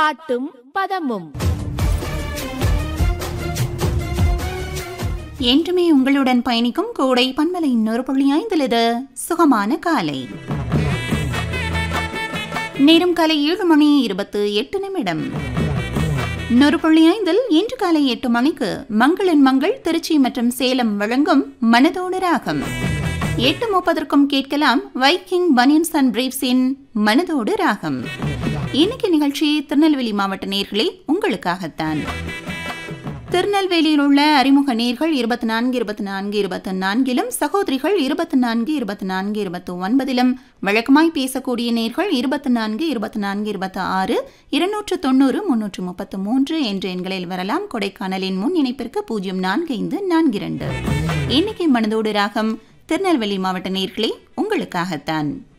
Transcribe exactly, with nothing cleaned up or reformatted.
பாட்டும் பதமும் என்றுமே உங்களுடன் பயணிக்கும் கோடை பண்பலை இன்னொரு புள்ளி ஐந்தில் இது சுகமான காலை. நேரம் காலை ஏழு மணி இருபத்து எட்டு நிமிடம். இன்னொரு புள்ளி ஐந்தில் இன்று காலை எட்டு மணிக்கு மங்களன் மங்கள் திருச்சி மற்றும் சேலம் வழங்கும் மனதோடு ராகம். எட்டு முப்பதற்கும் கேட்கலாம் வைக்கிங் பனியன்ஸ் அண்ட் பிரீவ்ஸின் மனதோடு ராகம். இன்னைக்கு நிகழ்ச்சி திருநெல்வேலி மாவட்ட நேர்களே உங்களுக்காகத்தான். திருநெல்வேலியில் உள்ள அறிமுக நேர்கள் இருபத்தி நான்கு இருபத்தி நான்கு இருபத்தி நான்கிலும், சகோதரிகள் இருபத்தி நான்கு இருபத்தி நான்கு இருபத்தி ஒன்பதிலும், வழக்கமாய் பேசக்கூடிய நேர்கள் இருபத்தி நான்கு இருபத்தி நான்கு இருபத்தி ஆறு இருநூற்று தொண்ணூறு முன்னூற்று முப்பத்து மூன்று என்ற எண்களில் வரலாம். கொடைக்கானலின் முன் இணைப்பிற்கு பூஜ்ஜியம் நான்கு ஐந்து நான்கு இரண்டு. இன்னைக்கு மனதோடு ராகம் திருநெல்வேலி மாவட்ட நேர்களே உங்களுக்காகத்தான்.